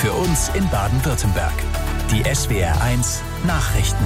für uns in Baden-Württemberg. Die SWR1 Nachrichten.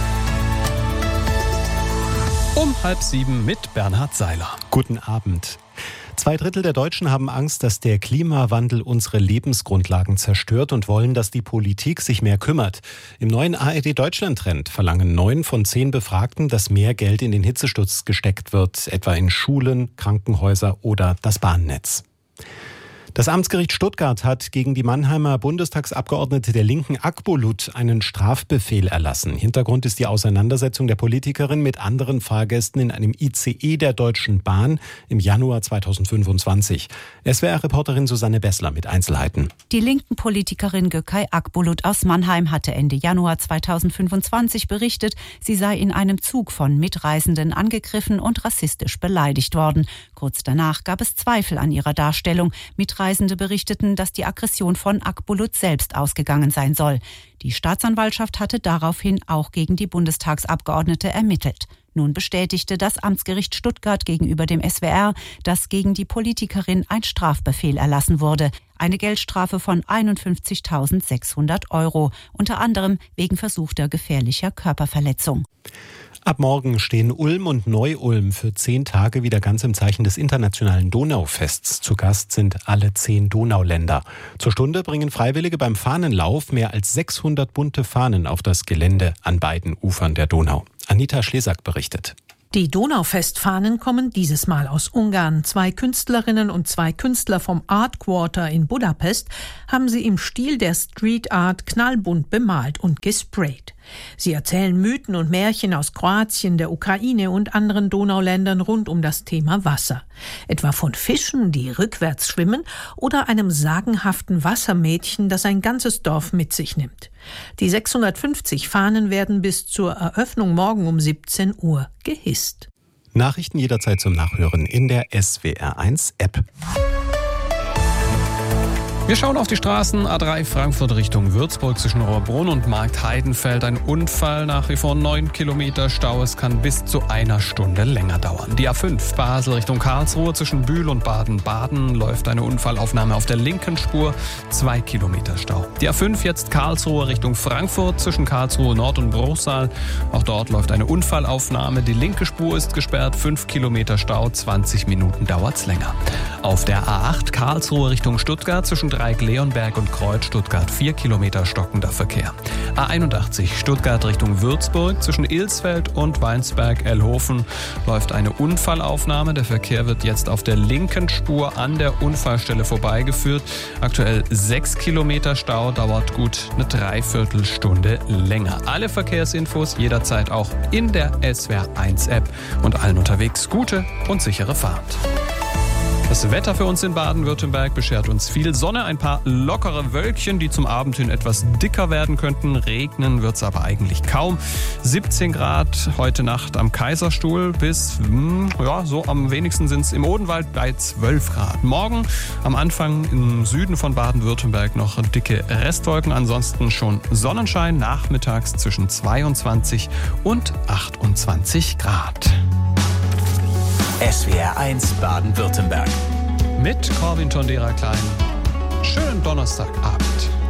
Um 6:30 mit Bernhard Seiler. Guten Abend. 2/3 der Deutschen haben Angst, dass der Klimawandel unsere Lebensgrundlagen zerstört und wollen, dass die Politik sich mehr kümmert. Im neuen ARD-Deutschland-Trend verlangen 9 von 10 Befragten, dass mehr Geld in den Hitzeschutz gesteckt wird, etwa in Schulen, Krankenhäuser oder das Bahnnetz. Das Amtsgericht Stuttgart hat gegen die Mannheimer Bundestagsabgeordnete der Linken Akbulut einen Strafbefehl erlassen. Hintergrund ist die Auseinandersetzung der Politikerin mit anderen Fahrgästen in einem ICE der Deutschen Bahn im Januar 2025. SWR-Reporterin Susanne Bessler mit Einzelheiten. Die linken Politikerin Gökay Akbulut aus Mannheim hatte Ende Januar 2025 berichtet, sie sei in einem Zug von Mitreisenden angegriffen und rassistisch beleidigt worden. Kurz danach gab es Zweifel an ihrer Darstellung. Mitreisende berichteten, dass die Aggression von Akbulut selbst ausgegangen sein soll. Die Staatsanwaltschaft hatte daraufhin auch gegen die Bundestagsabgeordnete ermittelt. Nun bestätigte das Amtsgericht Stuttgart gegenüber dem SWR, dass gegen die Politikerin ein Strafbefehl erlassen wurde. Eine Geldstrafe von 51.600 €, unter anderem wegen versuchter gefährlicher Körperverletzung. Ab morgen stehen Ulm und Neu-Ulm für 10 Tage wieder ganz im Zeichen des internationalen Donaufests. Zu Gast sind alle 10 Donauländer. Zur Stunde bringen Freiwillige beim Fahnenlauf mehr als 600 bunte Fahnen auf das Gelände an beiden Ufern der Donau. Anita Schlesak berichtet. Die Donaufestfahnen kommen dieses Mal aus Ungarn. 2 Künstlerinnen und 2 Künstler vom Art Quarter in Budapest haben sie im Stil der Street Art knallbunt bemalt und gesprayt. Sie erzählen Mythen und Märchen aus Kroatien, der Ukraine und anderen Donauländern rund um das Thema Wasser. Etwa von Fischen, die rückwärts schwimmen, oder einem sagenhaften Wassermädchen, das ein ganzes Dorf mit sich nimmt. Die 650 Fahnen werden bis zur Eröffnung morgen um 17 Uhr gehisst. Nachrichten jederzeit zum Nachhören in der SWR1-App. Wir schauen auf die Straßen. A3 Frankfurt Richtung Würzburg zwischen Rohrbrunn und Markt Heidenfeld. Ein Unfall, nach wie vor 9 Kilometer Stau. Es kann bis zu 1 Stunde länger dauern. Die A5 Basel Richtung Karlsruhe zwischen Bühl und Baden-Baden läuft eine Unfallaufnahme auf der linken Spur. 2 Kilometer Stau. Die A5 jetzt Karlsruhe Richtung Frankfurt zwischen Karlsruhe Nord und Bruchsal. Auch dort läuft eine Unfallaufnahme. Die linke Spur ist gesperrt. 5 Kilometer Stau. 20 Minuten dauert's länger. Auf der A8 Karlsruhe Richtung Stuttgart zwischen Dreieck-Leonberg und Kreuz Stuttgart 4 Kilometer stockender Verkehr. A81 Stuttgart Richtung Würzburg zwischen Ilsfeld und Weinsberg-Ellhofen läuft eine Unfallaufnahme. Der Verkehr wird jetzt auf der linken Spur an der Unfallstelle vorbeigeführt. Aktuell 6 Kilometer Stau, dauert gut eine Dreiviertelstunde länger. Alle Verkehrsinfos jederzeit auch in der SWR1-App und allen unterwegs gute und sichere Fahrt. Das Wetter für uns in Baden-Württemberg beschert uns viel Sonne, ein paar lockere Wölkchen, die zum Abend hin etwas dicker werden könnten. Regnen wird es aber eigentlich kaum. 17 Grad heute Nacht am Kaiserstuhl bis, so am wenigsten sind es im Odenwald bei 12 Grad. Morgen am Anfang im Süden von Baden-Württemberg noch dicke Restwolken, ansonsten schon Sonnenschein, nachmittags zwischen 22 und 28 Grad. SWR1 Baden-Württemberg. Mit Corwin Tondera Klein. Schönen Donnerstagabend.